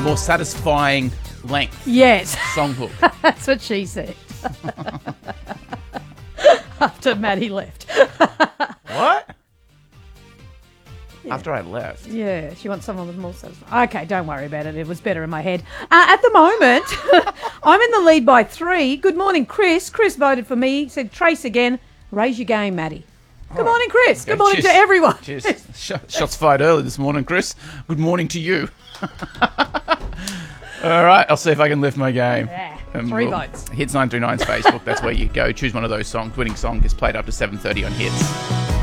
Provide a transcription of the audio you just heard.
more satisfying length Yes, song hook. that's what she said. After Maddie left. What? After I left. Yeah, she wants someone with more satisfaction. Okay, don't worry about it. It was better in my head. At the moment, I'm in the lead by 3. Good morning, Chris. Chris voted for me. He said, Trace again. Raise your game, Maddie. Good morning, Chris. Okay, Good morning cheers. to everyone. Cheers. Shots fired early this morning, Chris. Good morning to you. All right, I'll see if I can lift my game. Yeah, 3 votes. Hits 939's Facebook. That's where you go. Choose one of those songs. Winning song gets played up to 7:30 on Hits.